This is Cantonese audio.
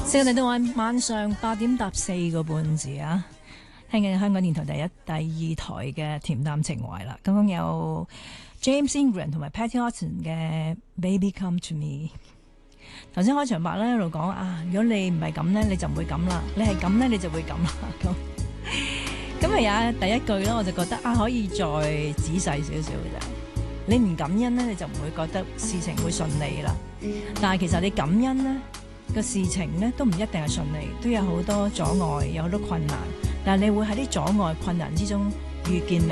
時間嚟到晚上8:04啊，聽緊香港電台第二台嘅恬淡情懷啦。剛剛有 James Ingram 同埋 Patty Austin 嘅 Baby Come to Me。頭先開場白咧一路講啊，如果你唔係咁咧，你就唔會咁啦；你係咁咧，你就會咁啦。咁啊，第一句咧，我就覺得啊，可以再仔細少少嘅啫。你唔感恩咧，你就唔會覺得事情會順利啦。但係其實你感恩咧，個事情咧都唔一定係順利，都有好多阻礙，有好多困難。但係你會喺啲阻礙困難之中遇見